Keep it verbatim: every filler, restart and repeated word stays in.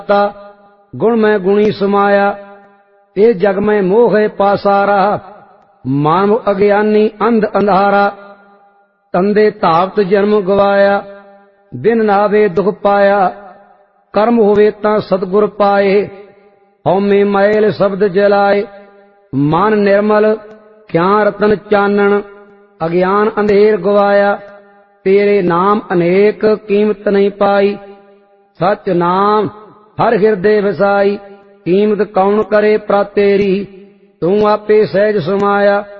गुण में गुणी समाया। ये जग में मोह है पासारा, मानव अज्ञानी अंध अंधारा। तंदे धावत जन्म गवाया, बिन नावे दुख पाया। कर्म होवे तां सतगुर पाए, हौमे मैल शब्द जलाए। मन निर्मल ज्ञान रतन चानन, अज्ञान अंधेर गवाया। तेरे नाम अनेक कीमत नहीं पाई, सच नाम हर हृदय वसाई। कीमत कौन करे प्रा तेरी, तू आपे सहज समाया।